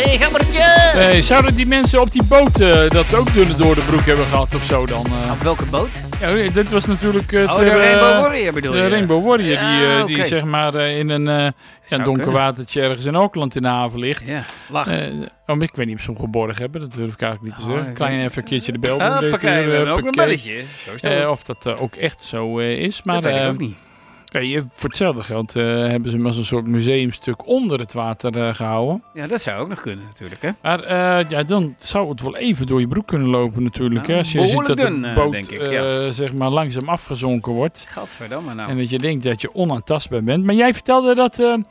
Hey, Gambertje! Hey, zouden die mensen op die boot dat ook door de broek hebben gehad of zo dan? Op welke boot? Ja, dit was natuurlijk... de Rainbow Warrior bedoel je? De Rainbow Warrior, Ja, die zeg maar in een donker watertje ergens in Auckland in de haven ligt. Ja, lachen. Ik weet niet of ze hem geborgen hebben, dat durf ik eigenlijk niet te zeggen. Klein even een keertje de bel. We hebben ook een belletje. Zo is dat. Of dat ook echt zo is. Maar, dat weet ik ook niet. Voor hetzelfde geld hebben ze hem als een soort museumstuk onder het water gehouden. Ja, dat zou ook nog kunnen natuurlijk, hè? Maar dan zou het wel even door je broek kunnen lopen natuurlijk. Als je ziet dat de boot denk ik, zeg maar langzaam afgezonken wordt. Gadverdamme nou. En dat je denkt dat je onaantastbaar bent. Maar jij vertelde dat...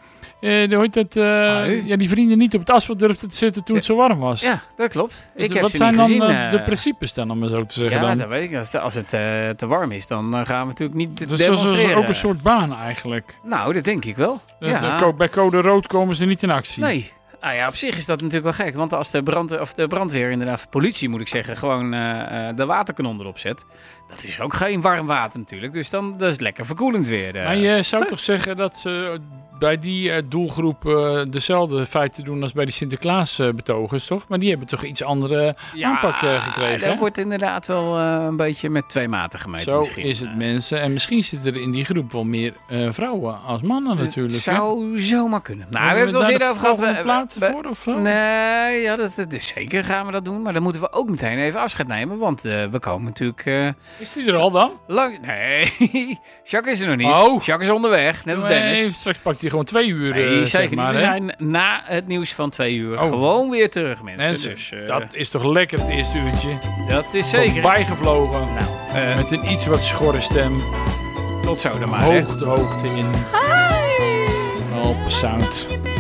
die vrienden niet op het asfalt durfden te zitten toen het zo warm was. Ja, dat klopt. Dus wat zijn dan de principes dan, om maar zo te zeggen? Ja, dat weet ik. Als het te warm is, dan gaan we natuurlijk niet dus demonstreren. Dat is ook een soort baan eigenlijk. Nou, dat denk ik wel. Bij code rood komen ze niet in actie. Nee. Ah ja, op zich is dat natuurlijk wel gek. Want als de brandweer, inderdaad, de politie moet ik zeggen, gewoon de waterkanon erop zet. Dat is ook geen warm water natuurlijk. Dus dan dat is lekker verkoelend weer. Maar je zou toch zeggen dat ze bij die doelgroep dezelfde feiten doen als bij die Sinterklaas betogers, toch? Maar die hebben toch iets andere aanpak gekregen? Dat wordt inderdaad wel een beetje met twee maten gemeten. Zo misschien. is het mensen. En misschien zitten er in die groep wel meer vrouwen als mannen natuurlijk. Het zou zomaar kunnen. Nou, we hebben het al eerder over gehad. Een plaat voor of zo? Nee, ja, dus zeker gaan we dat doen. Maar dan moeten we ook meteen even afscheid nemen. Want we komen natuurlijk... Is die er al dan? Nee, Jacques is er nog niet. Oh. Jacques is onderweg, net als Dennis. Nee, straks pakt hij gewoon 2 uur. Nee, zeker maar, niet. We zijn na het nieuws van 2 uur gewoon weer terug, mensen. Dus, dat is toch lekker het eerste uurtje. Dat is zeker. Bijgevlogen. Nou, met een iets wat schorre stem. Tot zo dan maar. Hoogte in. Hi. Sound.